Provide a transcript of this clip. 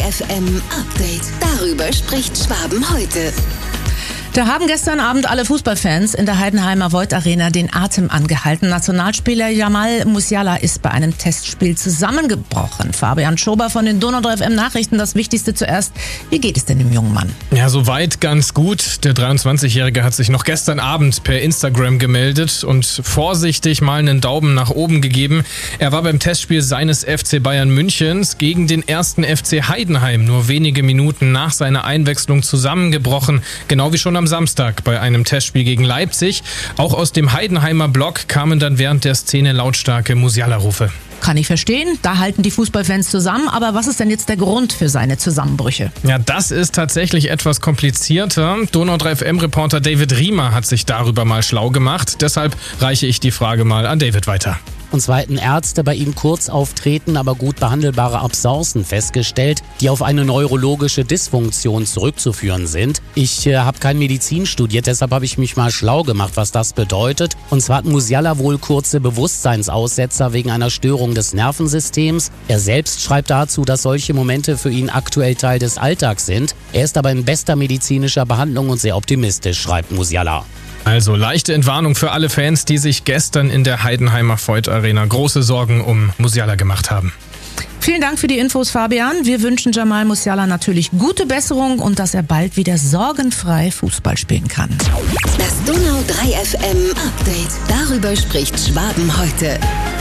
FM Update. Darüber spricht Schwaben heute. Da haben gestern Abend alle Fußballfans in der Heidenheimer Voith Arena den Atem angehalten. Nationalspieler Jamal Musiala ist bei einem Testspiel zusammengebrochen. Fabian Schober von den Donau 3 FM Nachrichten, das Wichtigste zuerst. Wie geht es denn dem jungen Mann? Ja, soweit ganz gut. Der 23-Jährige hat sich noch gestern Abend per Instagram gemeldet und vorsichtig mal einen Daumen nach oben gegeben. Er war beim Testspiel seines FC Bayern Münchens gegen den ersten FC Heidenheim nur wenige Minuten nach seiner Einwechslung zusammengebrochen. Genau wie schon am Samstag bei einem Testspiel gegen Leipzig. Auch aus dem Heidenheimer Block kamen dann während der Szene lautstarke Musiala-Rufe. Kann ich verstehen, da halten die Fußballfans zusammen, aber was ist denn jetzt der Grund für seine Zusammenbrüche? Ja, das ist tatsächlich etwas komplizierter. Donau 3 FM-Reporter David Riemer hat sich darüber mal schlau gemacht. Deshalb reiche ich die Frage mal an David weiter. Und zwar hatten Ärzte bei ihm kurz auftreten, aber gut behandelbare Abscencen festgestellt, die auf eine neurologische Dysfunktion zurückzuführen sind. Ich habe kein Medizin studiert, deshalb habe ich mich mal schlau gemacht, was das bedeutet. Und zwar hat Musiala wohl kurze Bewusstseinsaussetzer wegen einer Störung des Nervensystems. Er selbst schreibt dazu, dass solche Momente für ihn aktuell Teil des Alltags sind. Er ist aber in bester medizinischer Behandlung und sehr optimistisch, schreibt Musiala. Also leichte Entwarnung für alle Fans, die sich gestern in der Heidenheimer Voith Arena große Sorgen um Musiala gemacht haben. Vielen Dank für die Infos, Fabian. Wir wünschen Jamal Musiala natürlich gute Besserung und dass er bald wieder sorgenfrei Fußball spielen kann. Das Donau 3 FM Update. Darüber spricht Schwaben heute.